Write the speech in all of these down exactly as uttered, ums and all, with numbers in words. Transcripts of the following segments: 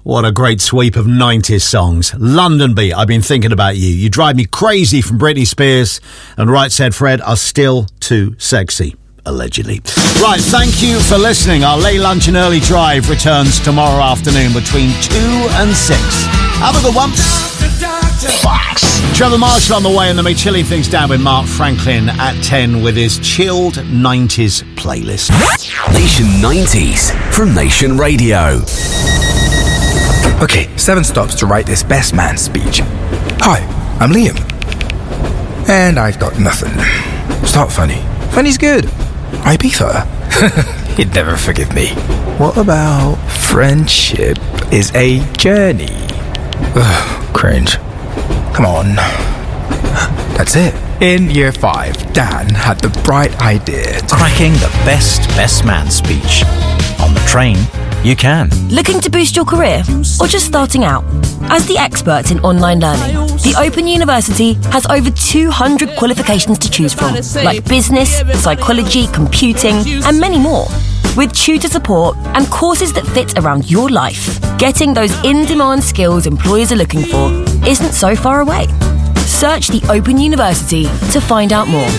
What a great sweep of nineties songs. London Beat, I've been thinking about you. You Drive Me Crazy from Britney Spears and Right Said Fred are still too sexy, allegedly. Right, thank you for listening. Our late lunch and early drive returns tomorrow afternoon between two and six. Have a good one. Fox. Trevor Marshall on the way, and then we're chilling things down with Mark Franklin at ten with his chilled nineties playlist. Nation nineties from Nation Radio. Okay, seven stops to write this best man speech. Hi, I'm Liam. And I've got nothing. Start funny. Funny's good. Ibiza. He'd never forgive me. What about friendship is a journey? Ugh, cringe. Come on. That's it. In year five, Dan had the bright idea to cracking the best best man speech. On the train, you can. Looking to boost your career or just starting out? As the expert in online learning, the Open University has over two hundred qualifications to choose from, like business, psychology, computing, and many more. With tutor support and courses that fit around your life, getting those in-demand skills employers are looking for isn't so far away. Search the Open University to find out more.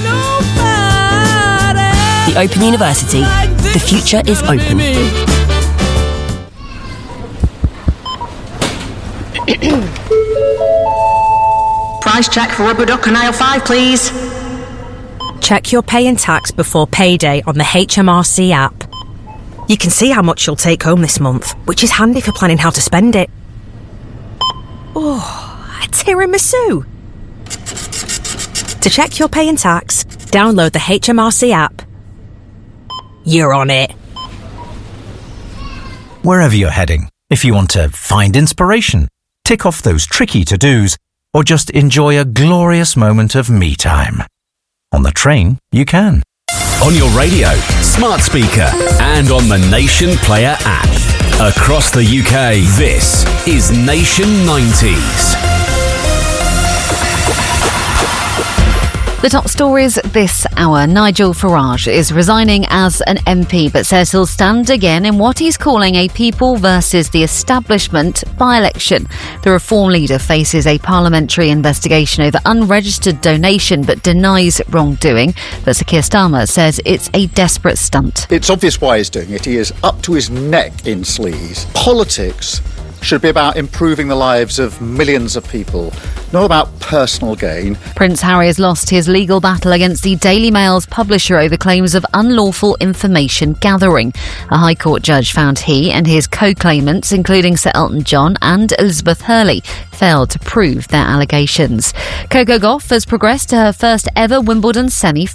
The Open University. The future is open. Price check for rubber duck and aisle five, please. Check your pay and tax before payday on the H M R C app. You can see how much you'll take home this month, which is handy for planning how to spend it. Oh, a tiramisu! To check your pay and tax, download the H M R C app. You're on it. Wherever you're heading, if you want to find inspiration, tick off those tricky to-dos, or just enjoy a glorious moment of me time. On the train, you can. On your radio, smart speaker, and on the Nation Player app. Across the U K, this is Nation nineties. The top stories this hour. Nigel Farage is resigning as an M P, but says he'll stand again in what he's calling a people versus the establishment by-election. The Reform leader faces a parliamentary investigation over unregistered donation, but denies wrongdoing. But Sir Keir Starmer says it's a desperate stunt. It's obvious why he's doing it. He is up to his neck in sleaze. Politics should be about improving the lives of millions of people, not about personal gain. Prince Harry has lost his legal battle against the Daily Mail's publisher over claims of unlawful information gathering. A High Court judge found he and his co-claimants, including Sir Elton John and Elizabeth Hurley, failed to prove their allegations. Coco Gauff has progressed to her first ever Wimbledon semi